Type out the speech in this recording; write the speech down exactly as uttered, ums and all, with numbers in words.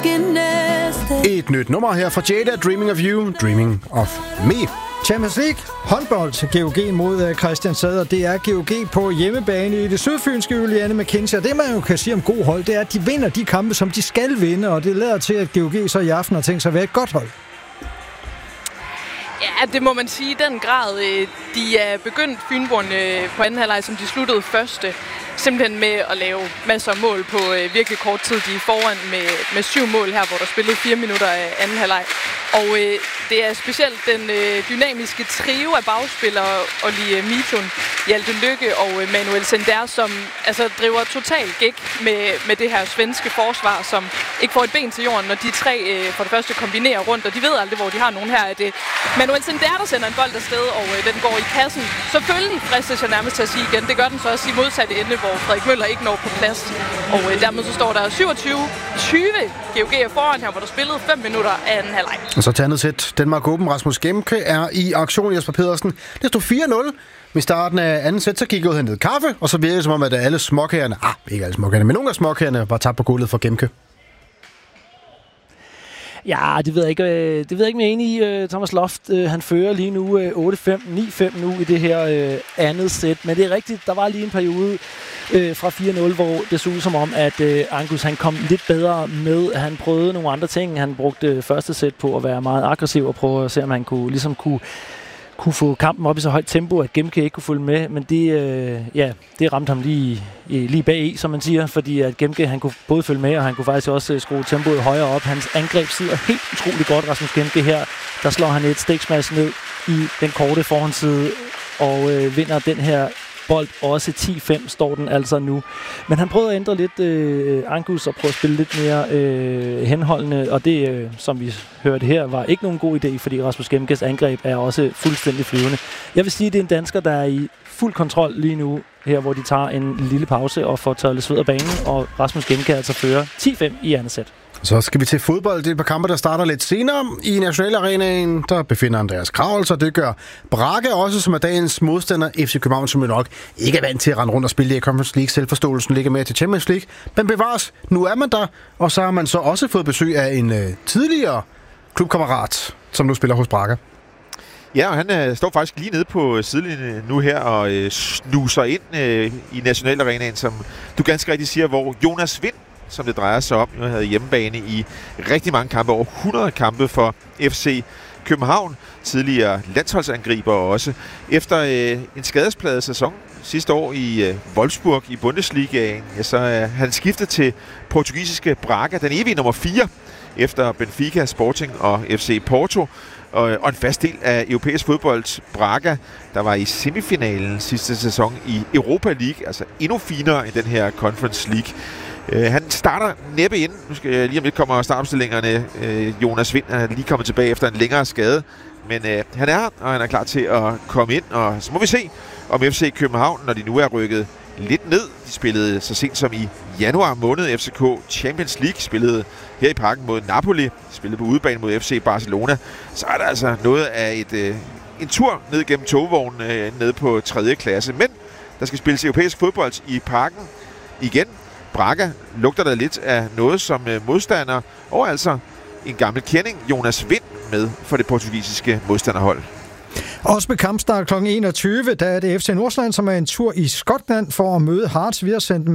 Et nyt nummer her fra Jada, Dreaming of You, Dreaming of Me. Champions League, håndbold, G O G mod Kristianstad, og det er G O G på hjemmebane i det sydfynske Juliane McKinsey. Og det, man jo kan sige om god hold, det er, at de vinder de kampe, som de skal vinde, og det lader til, at G O G så i aften har tænkt sig at være et godt hold. Ja, det må man sige i den grad. De er begyndt Fynborn på anden halvleg, som de sluttede første. Simpelthen med at lave masser af mål på virkelig kort tid. De er foran med, med syv mål her, hvor der spillede fire minutter af anden halvleg. Og øh, det er specielt den øh, dynamiske trio af bagspillere, Olli Mitun, Hjalte Lykke og øh, Manuel Sender, som altså, driver totalt gæk med, med det her svenske forsvar, som ikke får et ben til jorden, når de tre øh, for det første kombinerer rundt, og de ved aldrig, hvor de har nogen her. At, øh, Manuel Sender, der sender en bold afsted, og øh, den går i kassen. Selvfølgelig fristes jeg nærmest til at sige igen, det gør den så også i modsatte ende, hvor Frederik Møller ikke når på plads. Og øh, dermed så står der syvogtyve tyve G O G er foran her, hvor der spillede fem minutter af anden halvleg. Og så til andet sæt. Danmark Open. Rasmus Gemke er i aktion. Jesper Pedersen. Det stod fire nul. Ved starten af anden sæt, så gik jeg ud og hentede kaffe, og så virkede det som om, at alle småkagerne, ah, ikke alle småkagerne, men nogle af småkagerne var tabt på gulvet for Gemke. Ja, det ved jeg ikke, det ved jeg ikke mere enig i. Thomas Loft, han fører lige nu otte fem, ni fem nu i det her andet sæt. Men det er rigtigt, der var lige en periode fra fire nul, hvor det så ud som om, at Angus han kom lidt bedre med. Han prøvede nogle andre ting. Han brugte første sæt på at være meget aggressiv og prøve at se, om han kunne, ligesom kunne, kunne få kampen op i så højt tempo, at Gemke ikke kunne følge med. Men det, øh, ja, det ramte ham lige, lige bag i, som man siger, fordi at Gemke han kunne både følge med, og han kunne faktisk også skrue tempoet højere op. Hans angreb sidder helt utroligt godt, Rasmus Gemke her. Der slår han et stiksmads ned i den korte forhåndsside og øh, vinder den her bold. Også ti fem står den altså nu. Men han prøvede at ændre lidt øh, Angus og prøve at spille lidt mere øh, henholdende, og det, øh, som vi hørte her, var ikke nogen god idé, fordi Rasmus Gemkes angreb er også fuldstændig flyvende. Jeg vil sige, at det er en dansker, der er i fuld kontrol lige nu, her hvor de tager en lille pause og får tørret lidt sved af banen, og Rasmus Gemke altså fører ti fem i andet sæt. Så skal vi til fodbold. Det er et par kampe, der starter lidt senere. I Nationalarenaen, der befinder Andreas Kravl, så det gør Braga også, som er dagens modstander, F C København, som jo nok ikke er vant til at rende rundt og spille i Conference League. Selvforståelsen ligger mere til Champions League. Men bevares, nu er man der, og så har man så også fået besøg af en øh, tidligere klubkammerat, som nu spiller hos Braga. Ja, og han øh, står faktisk lige nede på sidelinjen nu her og øh, snuser ind øh, i Nationalarenaen, som du ganske rigtigt siger, hvor Jonas Vind, som det drejer sig om, nu havde hjemmebane i rigtig mange kampe, over hundrede kampe for F C København, tidligere landsholdsangriber også. Efter øh, en skadespladet sæson sidste år i øh, Wolfsburg i Bundesligaen, ja, så er øh, han skiftet til portugisiske Braga, den evige nummer fire, efter Benfica, Sporting og F C Porto. Og, og en fast del af europæisk fodbold. Braga, der var i semifinalen sidste sæson i Europa League, altså endnu finere end den her Conference League. Uh, han starter næppe ind. Nu skal jeg lige om lidt kommer startopstillingerne. Uh, Jonas Vind er lige kommet tilbage efter en længere skade. Men uh, han er her, og han er klar til at komme ind. Og så må vi se, om F C København, når de nu er rykket lidt ned. De spillede så sent som i januar måned F C K Champions League. Spillede her i parken mod Napoli. Spillede på udebane mod F C Barcelona. Så er der altså noget af et, uh, en tur ned gennem togvognen uh, ned på tredje klasse. Men der skal spilles europæisk fodbold i parken igen. Braga lugter der lidt af noget som øh, modstander, og altså en gammel kending, Jonas Vind, med for det portugisiske modstanderhold. Også med kampstart klokken enogtyve, der er det F C Nordsjælland, som er en tur i Skotland for at møde Hearts. Vi har sendt